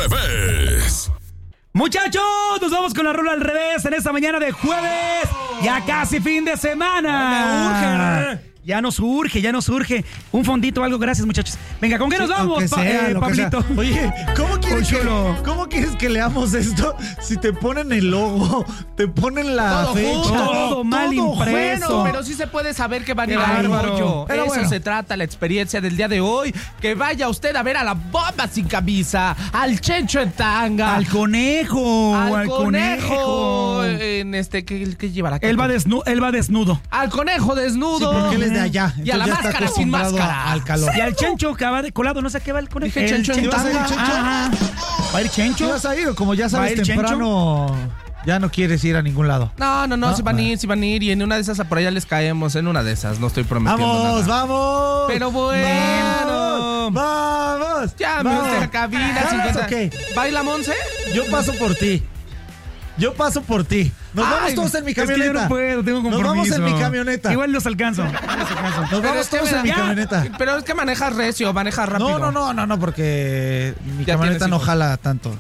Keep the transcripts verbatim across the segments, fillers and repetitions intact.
revés. Muchachos, nos vamos con la rola al revés en esta mañana de jueves. Ya casi fin de semana. Ya nos urge, ya nos urge. Un fondito, algo, gracias, muchachos. Venga, ¿con qué nos vamos, Aunque pa- sea, eh, lo que sea. Pablito? Oye, ¿cómo quieres, Oye, que, chulo. ¿cómo quieres que leamos esto si te ponen el logo, te ponen la Todo fecha? junto. Todo mal impreso. Bueno, pero sí se puede saber que van a ir Qué al bárbaro. rollo. Pero Eso bueno. se trata la experiencia del día de hoy. Que vaya usted a ver a la bomba sin camisa, al Chencho en tanga, Al conejo, al al conejo. conejo. En este, ¿qué, qué llevará? Él va, desnu- él va desnudo. Al conejo desnudo. Sí, porque él es de allá. Y a la entonces ya está máscara sin acostumbrado máscara. Al calor. Y al Chencho que va de colado, no sé a qué va el conejo. Dije El Chencho en ¿Vas a ir, tanga. Chencho? Ajá. ¿Va a ir ¿Sí Chencho? vas a ir o como ya ¿Va a sabes ir temprano, ya no quieres ir a ningún lado? No, no, no, No, si van a vale. ir, si van a ir. Y en una de esas por allá les caemos. En una de esas, no estoy prometiendo ¡Vamos, nada. vamos! Pero bueno. ¡Vamos! ¡Vamos! Llame ¡Vamos! usted a cabina. ¿Jalas cincuenta. o qué? ¿Baila, Monse? Yo paso por ti. Yo paso por ti. Nos Ay, vamos todos en mi Es que yo camioneta. no puedo, tengo compromiso. Nos vamos en mi camioneta. Igual los alcanzo. Los alcanzo. Nos Pero vamos es que todos me en mi da- camioneta. Pero es que manejas recio, manejas rápido. No, no, no, no, no, porque mi Ya camioneta tienes no hijos. jala tanto.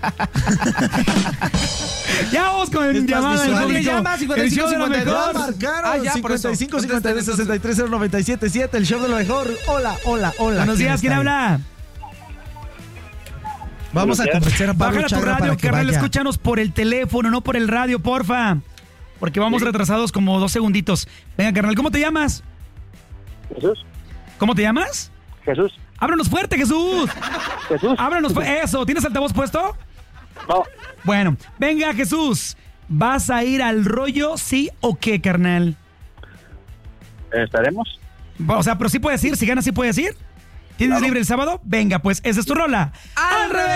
Ya vamos con Es el más llamada del visual. público. ¿Le llama? El cincuenta y cinco, show de la cincuenta y dos. mejor. Ya marcaron. Ah, ya, por eso. cincuenta y cinco, cincuenta y dos, sesenta y tres, cero noventa y siete, siete. El show de lo mejor. Hola, hola, hola. Buenos días, ¿quién está ahí? habla? Vamos a convencer a Pablo Bájala tu Chagra radio, para que carnal, vaya. escúchanos por el teléfono, no por el radio, porfa. Porque vamos retrasados como dos segunditos. Venga, carnal, ¿cómo te llamas? Jesús, ¿Cómo te llamas? Jesús, Ábranos fuerte, Jesús. Jesús. Ábranos fuerte. Eso, ¿tienes altavoz puesto? No, Bueno, venga, Jesús. ¿Vas a ir al rollo, sí o qué, carnal? estaremos. O sea, pero sí puedes ir, si ganas sí puedes ir. ¿Tienes libre el sábado? Venga, pues, esa es tu rola. ¡Al revés!